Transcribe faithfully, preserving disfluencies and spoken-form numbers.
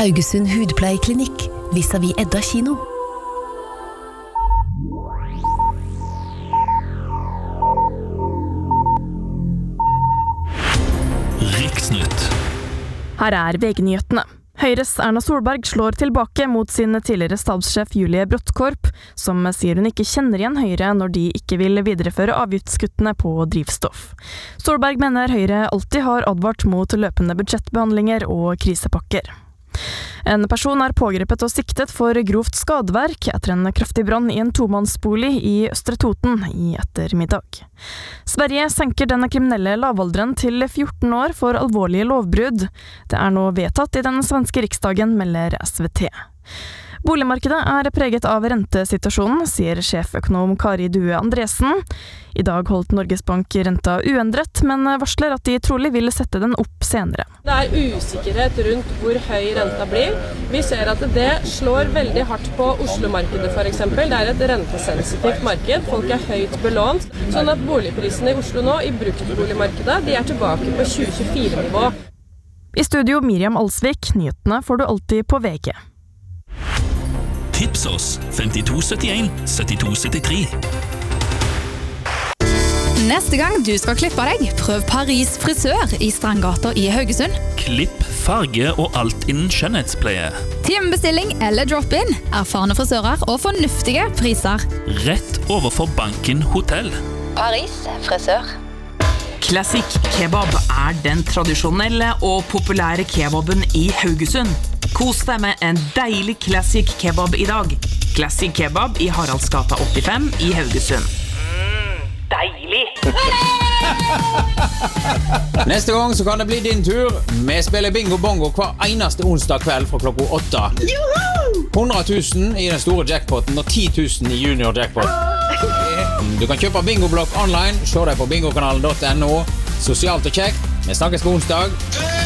Haugesund Hudpleieklinikk, vis-à-vis Edda kino. Riksnytt. Her er V G-nyhetene. Høyres Erna Solberg slår tilbake mot sin tidligere stabssjef Julie Brodtkorp, som sier hun ikke kjenner igjen Høyre når de ikke vil videreføre avgiftskuttene på drivstoff. Solberg mener Høyre alltid har advart mot løpende budsjettbehandlinger og krisepakker. En person er pågrepet og siktet for grovt skadeverk etter en kraftig brann i en tomannsbolig i Østre Toten i ettermiddag. Sverige senker den kriminelle lavalderen til fjorten år for alvorlige lovbrudd. Det er nå vedtatt i den svenske riksdagen, melder S V T. Boligmarkedet er preget av rentesituasjonen, sier sjeføkonom Kari Due Andresen. I dag holdt Norges Bank renta uendret, men varsler at de trolig vil sette den opp senere. Det er usikkerhet rundt hvor høy renta blir. Vi ser at det slår veldig hardt på Oslo-markedet for eksempel. Det er et rentesensitivt marked, folk er høyt belånt, sånn at boligprisene i Oslo nå i bruktboligmarkedet de er tilbake på tjue tjuefire-nivå. I studio Miriam Alsvik, nyhetene får du alltid på V G. Tips oss femtito syttien syttito syttitre. Neste gang du skal klippe deg, prøv Paris frisør i Strandgata i Haugesund. Klipp, farge og alt innen skjønnhetspleie. Timebestilling eller drop-in, erfarne frisører og fornuftige priser. Rett overfor Banken Hotell. Paris frisør. Classic Kebab er den tradisjonelle og populære kebaben i Haugesund. Kos deg med en deilig Classic Kebab i dag. Classic Kebab i Haraldsgata åttifem i Haugesund. Mm, deilig! Neste gang så kan det bli din tur. Vi spiller bingo bongo hver eneste onsdag kveld fra klokka åtte. hundre tusen i den store jackpoten og ti tusen i junior jackpot. Du kan kjøpe bingoblokk online. Se deg på bingokanalen punktum no. Sosialt og kjekt. Vi snakkes på onsdag.